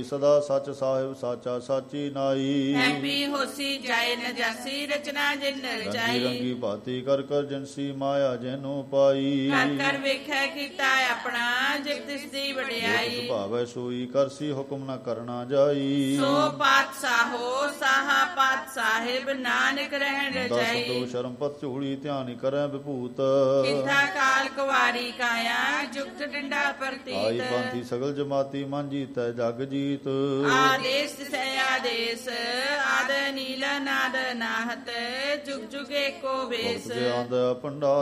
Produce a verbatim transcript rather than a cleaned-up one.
ਸਦਾ ਸੱਚ ਸਾਹਿਬ ਸਾਚਾ ਸਾਚੀ ਨਾਈ। ਹੈਪੀ ਹੋਸੀ ਜਾਏ ਨ ਜਾਸੀ ਰਚਨਾ ਜਿਨ ਰੰਗੀ ਰਚਾਈ। ਰੰਗੀ ਭਾਤੀ ਕਰ ਕਰ ਜਿਨਸੀ ਮਾਇਆ ਜੈਨੋ ਪਾਈ। ਕਰ ਕਰ ਵੇਖੈ ਕੀਤਾ ਆਪਣਾ ਜਿਤ ਤਿਸ ਦੀ ਵਡਿਆਈ। ਸੁਭਾਵੈ ਸੋਈ ਕਰਸੀ ਹੁਕਮ ਨਾ ਕਰਨਾ ਜਾਈ। ਸੋ ਪਾਤਸ਼ਾਹੋ ਸਾਹਾ ਪਾਤ ਸਾਹਿਬ ਨਾਨਕ ਰਹਿਣ ਦਸ ਰਚਾਈ। ਦੋ ਸ਼ਰਮ ਪਤ ਝੂੜੀ ਧਿਆਨ ਕਰੈ ਵਿਭੂਤ। ਕਿੰਥਾ ਕਾਲ ਕੁਵਾਰੀ ਕਾਇਆ ਜੁਗਤ ਡੰਡਾ ਆਈ ਪ੍ਰਤੀਤ। ਪੰਥੀ ਸਗਲ ਜਮਾਤੀ ਮਨ ਜੀਤੈ ਜਗ ਜੀਤ। ਆਦੇਸ ਸੈ ਆਦੇਸ ਆਦ ਨੀਲ ਨਾਦ ਨਾਹਤ ਜੁਗ ਜੁਗ ਏਕੋ ਵੇਸ। ਆਂਦ ਪੰਡਾ